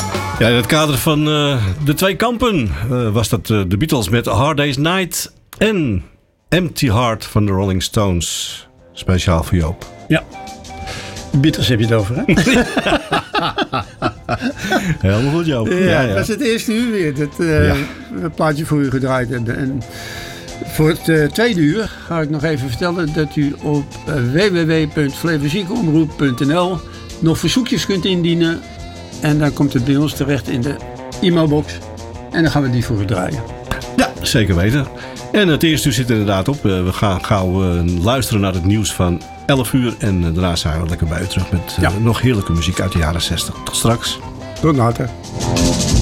Ja, in het kader van de twee kampen was dat de Beatles met A Hard Day's Night en Empty Heart van de Rolling Stones. Speciaal voor Joop. Ja, de Beatles heb je het over, hè? Helemaal goed, Joop. Ja, dat was het eerste uur weer. Dat plaatje voor u gedraaid. En voor het tweede uur ga ik nog even vertellen dat u op www.flevoziekenomroep.nl nog verzoekjes kunt indienen. En dan komt het bij ons terecht in de e-mailbox. En dan gaan we die voor u draaien. Ja, zeker weten. En het eerste uur zit er inderdaad op. We gaan gauw luisteren naar het nieuws van 11 uur. En daarna zijn we lekker bij u terug met nog heerlijke muziek uit de jaren 60. Tot straks. Tot later.